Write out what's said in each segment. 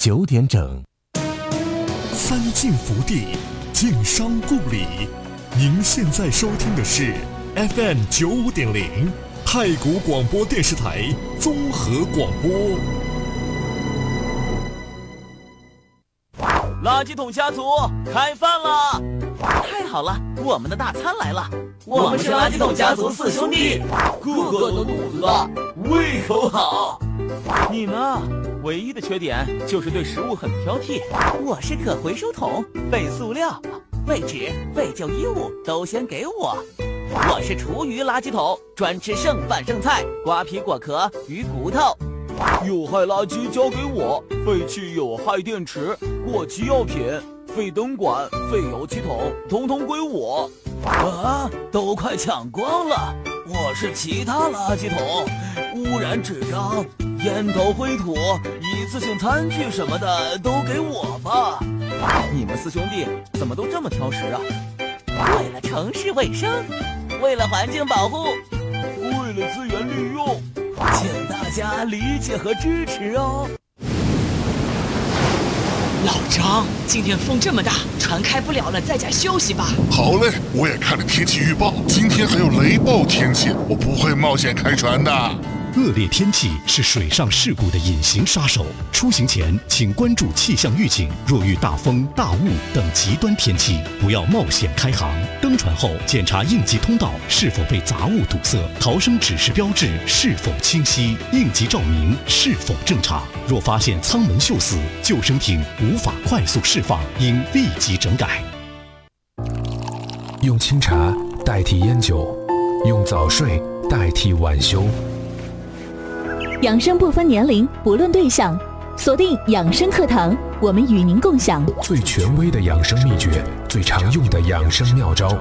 9点整。 三晋福地，晋商故里。您现在收听的是 FM 95.0太谷广播电视台综合广播。 垃圾桶家族开饭了！太好了，我们的大餐来了！我们是垃圾桶家族4兄弟，个个都肚子大，胃口好。你呢？唯一的缺点就是对食物很挑剔。我是可回收桶，废塑料、废纸、废旧衣物都先给我。我是厨余垃圾桶，专吃剩饭剩菜、瓜皮果壳、鱼骨头。有害垃圾交给我，废弃有害电池、过期药品、废灯管、废油漆桶，统统归我。啊，都快抢光了！我是其他垃圾桶，污染纸张、烟头灰土、一次性餐具什么的都给我吧。你们4兄弟怎么都这么挑食啊？为了城市卫生，为了环境保护，为了资源利用，请大家理解和支持哦。 老张，今天风这么大，船开不了了，在家休息吧。 好嘞，我也看了天气预报，今天还有雷暴天气，我不会冒险开船的。 恶劣天气是水上事故的隐形杀手，出行前请关注气象预警，若遇大风、大雾等极端天气，不要冒险开航。登船后检查应急通道是否被杂物堵塞，逃生指示标志是否清晰，应急照明是否正常。若发现舱门锈死，救生艇无法快速释放，应立即整改。 用清茶代替烟酒，用早睡代替晚休。 养生不分年龄，不论对象，锁定养生课堂，我们与您共享最权威的养生秘诀，最常用的养生妙招。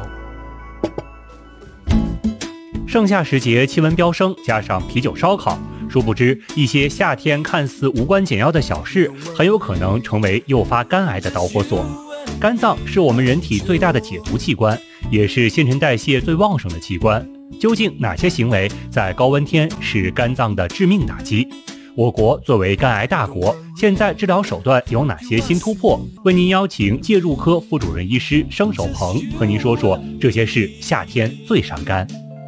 盛夏时节气温飙升，加上啤酒烧烤，殊不知一些夏天看似无关紧要的小事，很有可能成为诱发肝癌的导火索。肝脏是我们人体最大的解毒器官，也是新陈代谢最旺盛的器官。究竟哪些行为在高温天是肝脏的致命打击？我国作为肝癌大国，现在治疗手段有哪些新突破？为您邀请介入科副主任医师生守鹏和您说说这些事夏天最伤肝。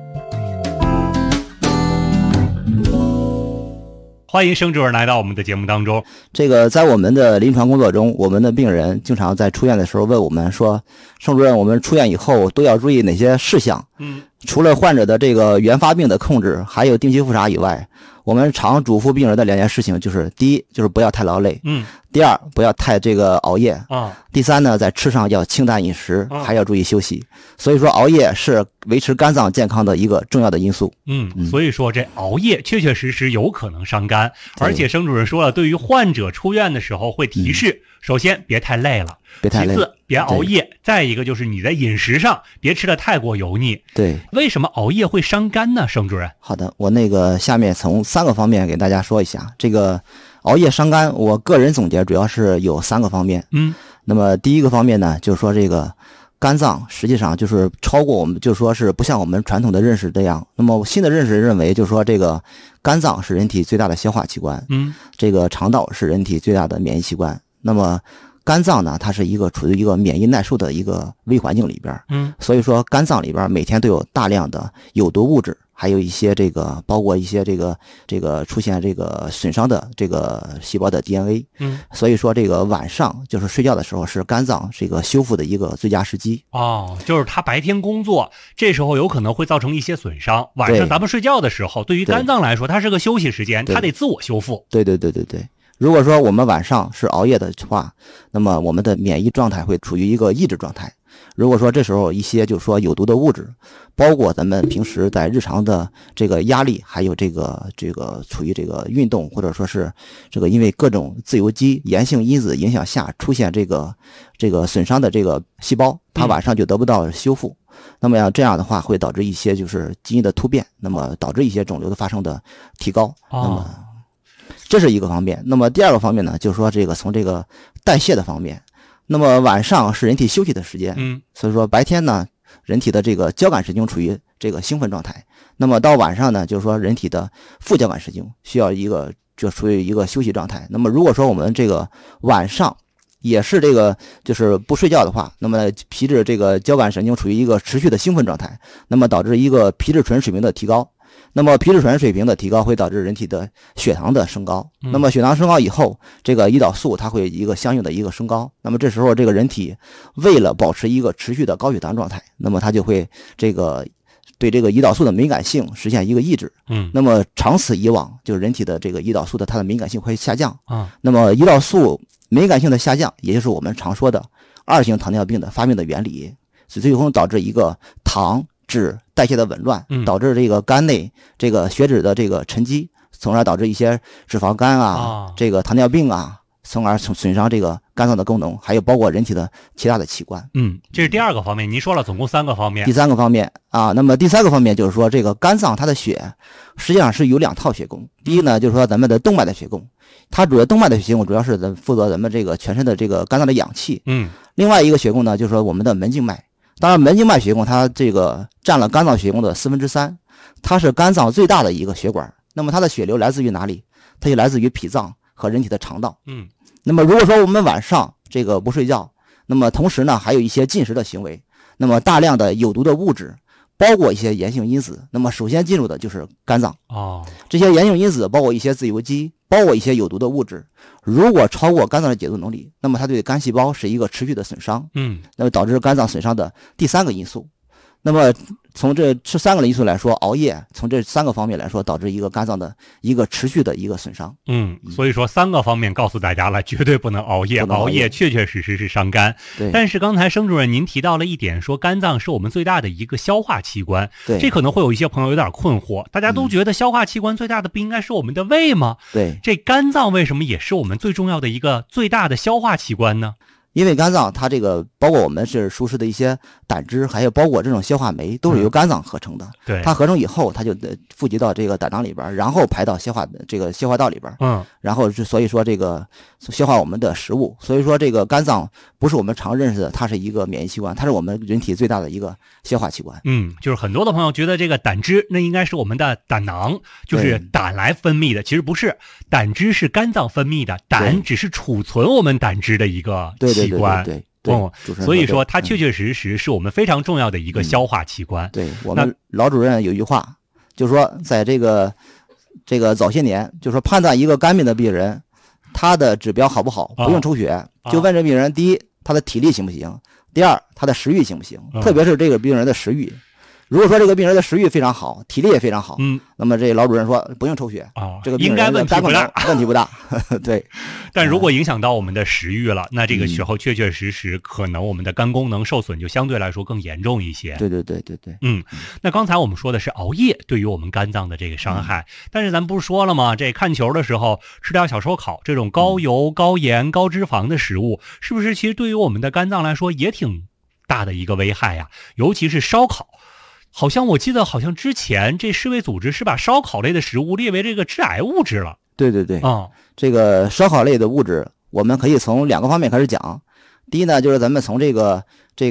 欢迎生主任来到我们的节目当中。 这个在我们的临床工作中，我们的病人经常在出院的时候问我们说，盛主任，我们出院以后都要注意哪些事项？除了患者的这个原发病的控制，还有定期复查以外，我们常嘱咐病人的2件事情，就是第一，就是不要太劳累，第二，不要太这个熬夜第三呢，在吃上要清淡饮食，还要注意休息。所以说熬夜是维持肝脏健康的一个重要的因素。 所以说这熬夜确确实实有可能伤肝，而且生主任说了，对于患者出院的时候会提示，首先别太累了，其次别熬夜，再一个就是你在饮食上别吃得太过油腻。 对， 为什么熬夜会伤肝呢？盛主任。 好的，我下面从3个方面给大家说一下。这个熬夜伤肝，我个人总结主要是有3个方面。那么第一个方面呢，就是说这个肝脏实际上就是超过我们，就是说是不像我们传统的认识这样。那么新的认识认为，就是说这个肝脏是人体最大的消化器官，这个肠道是人体最大的免疫器官。那么肝脏呢，它是处于一个免疫耐受的一个微环境里边，所以说肝脏里边每天都有大量的有毒物质，还有一些包括一些出现损伤的细胞的 DNA。所以说晚上就是睡觉的时候是肝脏修复的一个最佳时机。 就是他白天工作，这时候有可能会造成一些损伤，晚上咱们睡觉的时候，对于肝脏来说，它是个休息时间，它得自我修复。 对。如果说我们晚上是熬夜的话，那么我们的免疫状态会处于一个抑制状态。如果说这时候一些就是说有毒的物质，包括咱们平时在日常的压力，还有处于运动，或者说是因为各种自由基炎性因子影响下出现损伤的细胞，它晚上就得不到修复。那么这样的话会导致一些就是基因的突变，那么导致一些肿瘤的发生的提高。那么这是一个方面。那么第二个方面呢，就是说从代谢的方面。那么晚上是人体休息的时间，所以说白天呢，人体的交感神经处于兴奋状态。那么到晚上呢，就是说人体的副交感神经需要一个就处于一个休息状态。那么如果说我们这个晚上也是这个就是不睡觉的话，那么皮质这个交感神经处于一个持续的兴奋状态，那么导致一个皮质醇水平的提高。那么皮质醇水平的提高会导致人体的血糖的升高，那么血糖升高以后，这个胰岛素它会一个相应的一个升高，那么这时候这个人体为了保持一个持续的高血糖状态，那么它就会这个对这个胰岛素的敏感性实现一个抑制。那么长此以往，就是人体的这个胰岛素的它的敏感性会下降。那么胰岛素敏感性的下降，也就是我们常说的2型糖尿病的发病的原理，最终导致一个糖脂代谢的紊乱，导致这个肝内这个血脂的这个沉积，从而导致一些脂肪肝啊，这个糖尿病啊，从而损伤这个肝脏的功能，还有包括人体的其他的器官。 这是第2个方面，您说了总共3个方面。 第3个方面啊，那么第3个方面就是说，这个肝脏它的血实际上是有2套血供。第一呢，就是说咱们的动脉的血供，它主要动脉的血供主要是负责咱们这个全身的这个肝脏的氧气。另外一个血供呢，就是说我们的门静脉。当然，门静脉血供它这个占了肝脏血供的3/4，它是肝脏最大的一个血管。那么它的血流来自于哪里？它就来自于脾脏和人体的肠道。那么如果说我们晚上这个不睡觉，那么同时呢还有一些进食的行为，那么大量的有毒的物质，包括一些炎性因子，那么首先进入的就是肝脏。这些炎性因子包括一些自由基，包括一些有毒的物质，如果超过肝脏的解毒能力，那么它对肝细胞是一个持续的损伤。那么导致肝脏损伤的第3个因素。那么从这3个因素来说，熬夜从这3个方面来说，导致一个肝脏的一个持续的一个损伤。 所以说3个方面告诉大家了，绝对不能熬夜，熬夜确确实实是伤肝。但是刚才盛主任您提到了一点，说肝脏是我们最大的一个消化器官，这可能会有一些朋友有点困惑，大家都觉得消化器官最大的不应该是我们的胃吗？这肝脏为什么也是我们最重要的一个最大的消化器官呢？ 因为肝脏它这个包括我们是熟食的一些胆汁，还有包括这种消化酶，都是由肝脏合成的。它合成以后，它就富集到这个胆囊里边，然后排到消化道里边。然后所以说这个消化我们的食物。所以说这个肝脏不是我们常认识的，它是一个免疫器官，它是我们人体最大的一个消化器官。 就是很多的朋友觉得这个胆汁那应该是我们的胆囊，就是胆来分泌的，其实不是，胆汁是肝脏分泌的，胆只是储存我们胆汁的一个器官。所以说它确确实实是我们非常重要的一个消化器官。 我们老主任有一句话，就是说在这个早些年，就是说判断一个肝病的病人，他的指标好不好，不用抽血，就问这病人，第一，他的体力行不行；第二，他的食欲行不行，特别是这个病人的食欲。如果说这个病人的食欲非常好，体力也非常好，那么这老主任说不用抽血，这个病人的肝功能问题不大。对， 但如果影响到我们的食欲了，那这个时候确确实实可能我们的肝功能受损就相对来说更严重一些。 对。 那刚才我们说的是熬夜对于我们肝脏的这个伤害，但是咱不是说了吗？这看球的时候吃点小烧烤，这种高油、高盐、高脂肪的食物，是不是其实对于我们的肝脏来说也挺大的一个危害呀？尤其是烧烤。好像我记得，好像之前这世卫组织是把烧烤类的食物列为这个致癌物质了。 对。这个烧烤类的物质，我们可以从2个方面开始讲。第一呢，就是咱们从这个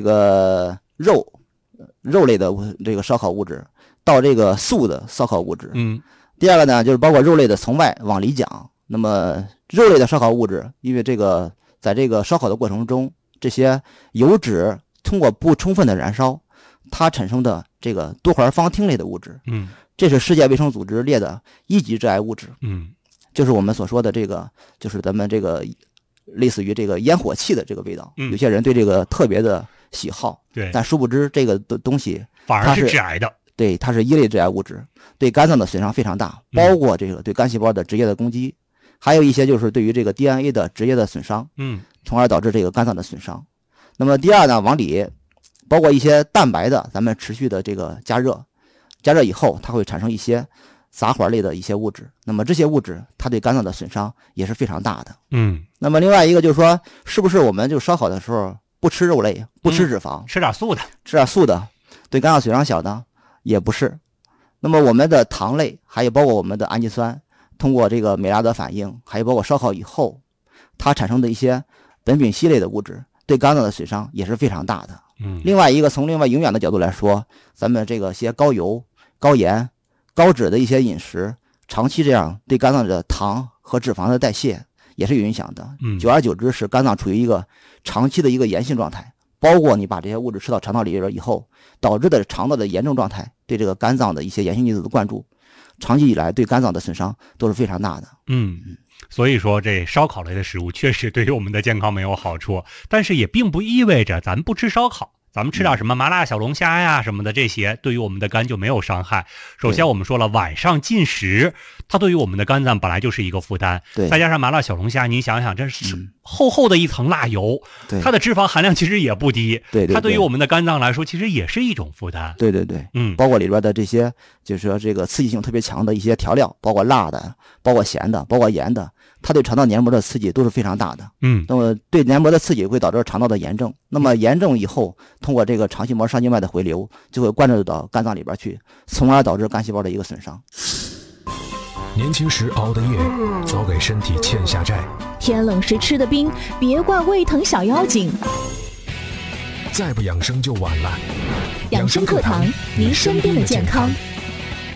肉类的这个烧烤物质到这个素的烧烤物质。第二个呢，就是包括肉类的从外往里讲。那么肉类的烧烤物质，因为这个在这个烧烤的过程中，这些油脂通过不充分的燃烧，它产生的这个多环芳烃类的物质，这是世界卫生组织列的1级致癌物质，就是我们所说的这个，就是咱们这个类似于这个烟火气的这个味道，有些人对这个特别的喜好，但殊不知这个东西反而是致癌的， 对，它是1类致癌物质，对肝脏的损伤非常大，包括这个对肝细胞的直接的攻击，还有一些就是对于这个 DNA 的直接的损伤，从而导致这个肝脏的损伤。那么第二呢，往里包括一些蛋白的，咱们持续的这个加热以后，它会产生一些杂环类的一些物质。那么这些物质，它对肝脏的损伤也是非常大的。那么另外一个就是说，是不是我们就烧烤的时候不吃肉类，不吃脂肪， 吃点素的， 对肝脏损伤小呢？也不是。那么我们的糖类，还有包括我们的氨基酸，通过这个美拉德反应，还有包括烧烤以后，它产生的一些苯丙烯类的物质，对肝脏的损伤也是非常大的。另外一个从另外营养的角度来说，咱们这个些高油、高盐、高脂的一些饮食，长期这样对肝脏的糖和脂肪的代谢也是有影响的。久而久之，使肝脏处于一个长期的一个炎性状态，包括你把这些物质吃到肠道里边以后，导致的肠道的炎症状态，对这个肝脏的一些炎性因子的灌注，长期以来对肝脏的损伤都是非常大的。 所以说这烧烤类的食物确实对于我们的健康没有好处，但是也并不意味着咱们不吃烧烤，咱们吃点什么麻辣小龙虾呀什么的，这些对于我们的肝就没有伤害。首先我们说了，晚上进食它对于我们的肝脏本来就是一个负担，再加上麻辣小龙虾，你想想这是厚厚的一层辣油，它的脂肪含量其实也不低，它对于我们的肝脏来说其实也是一种负担。 对，包括里边的这些就是说这个刺激性特别强的一些调料，包括辣的，包括咸的，包括盐的，它对肠道黏膜的刺激都是非常大的。那么对黏膜的刺激会导致肠道的炎症，那么炎症以后通过这个肠系膜上静脉的回流，就会灌注到肝脏里边去，从而导致肝细胞的一个损伤。 年轻时熬的夜，早给身体欠下债。 天冷时吃的冰，别怪胃疼小妖精。 再不养生就晚了。 养生课堂，您身边的健康。